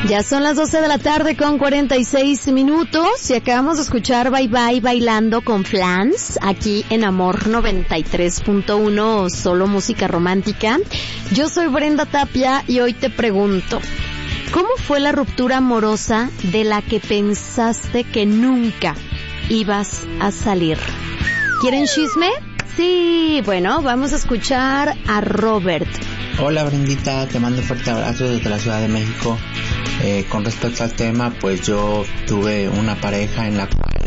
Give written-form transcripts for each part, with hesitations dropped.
Ya son las 12 de la tarde con 46 minutos y acabamos de escuchar Bye Bye bailando con Flans aquí en Amor 93.1, solo música romántica. Yo soy Brenda Tapia y hoy te pregunto, ¿cómo fue la ruptura amorosa de la que pensaste que nunca ibas a salir? ¿Quieren chisme? Sí, bueno, vamos a escuchar a Robert. Hola Brendita, te mando un fuerte abrazo desde la Ciudad de México. Con respecto al tema, pues yo tuve una pareja en la cual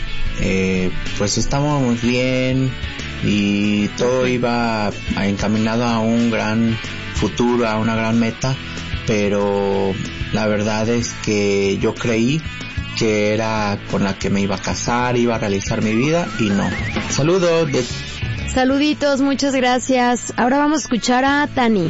pues estábamos bien y todo iba encaminado a un gran futuro, a una gran meta, pero la verdad es que yo creí que era con la que me iba a casar, iba a realizar mi vida y no. Saludos. Saluditos, muchas gracias. Ahora vamos a escuchar a Tani.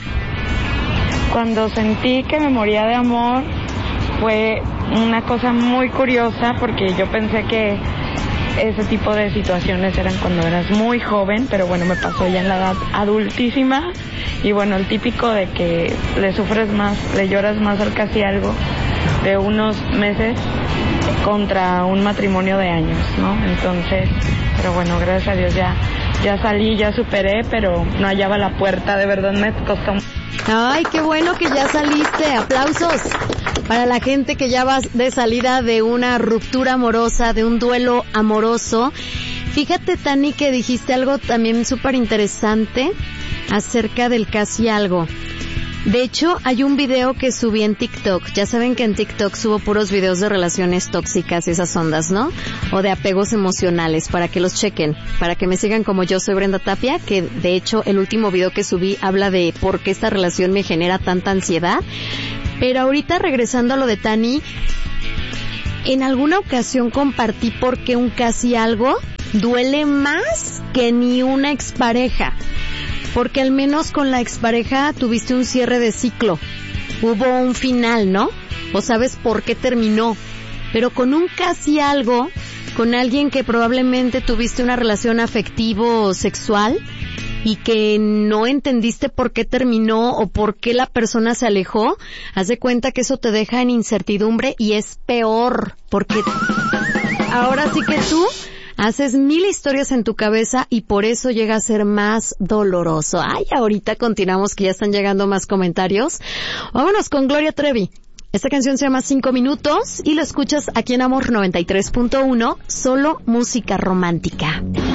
Cuando sentí que me moría de amor fue una cosa muy curiosa porque yo pensé que ese tipo de situaciones eran cuando eras muy joven, pero bueno, me pasó ya en la edad adultísima y bueno, el típico de que le sufres más, le lloras más al casi algo de unos meses contra un matrimonio de años, ¿no? Entonces, pero bueno, gracias a Dios ya salí, ya superé, pero no hallaba la puerta, de verdad me costó. Ay, qué bueno que ya saliste. Aplausos para la gente que ya va de salida de una ruptura amorosa, de un duelo amoroso. Fíjate, Tani, que dijiste algo también súper interesante acerca del casi algo. De hecho, hay un video que subí en TikTok. Ya saben que en TikTok subo puros videos de relaciones tóxicas y esas ondas, ¿no? O de apegos emocionales, para que los chequen, para que me sigan como yo soy Brenda Tapia, que de hecho el último video que subí habla de por qué esta relación me genera tanta ansiedad. Pero ahorita regresando a lo de Tani, en alguna ocasión compartí por qué un casi algo duele más que ni una expareja. Porque al menos con la expareja tuviste un cierre de ciclo. Hubo un final, ¿no? O sabes por qué terminó. Pero con un casi algo, con alguien que probablemente tuviste una relación afectivo o sexual y que no entendiste por qué terminó o por qué la persona se alejó, haz de cuenta que eso te deja en incertidumbre y es peor. Porque ahora sí que tú haces 1000 historias en tu cabeza y por eso llega a ser más doloroso. Ay, ahorita continuamos que ya están llegando más comentarios. Vámonos con Gloria Trevi. Esta canción se llama 5 minutos y lo escuchas aquí en Amor 93.1, solo música romántica.